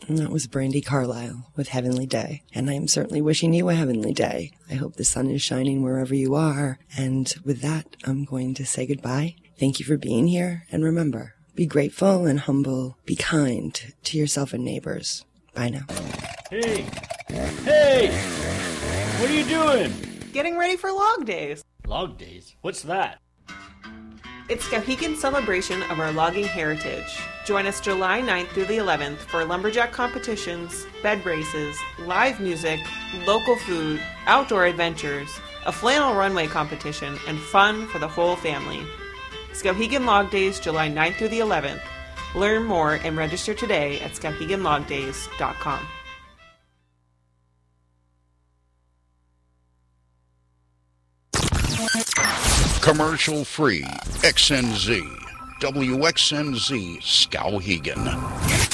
And that was Brandi Carlile with Heavenly Day. And I am certainly wishing you a heavenly day. I hope the sun is shining wherever you are. And with that, I'm going to say goodbye. Thank you for being here. And remember, be grateful and humble. Be kind to yourself and neighbors. Bye now. Hey! Hey! What are you doing? Getting ready for Log Days. Log Days? What's that? It's Skowhegan's celebration of our logging heritage. Join us July 9th through the 11th for lumberjack competitions, bed races, live music, local food, outdoor adventures, a flannel runway competition, and fun for the whole family. Skowhegan Log Days, July 9th through the 11th. Learn more and register today at skowheganlogdays.com. Commercial free. XNZ. WXNZ Skowhegan.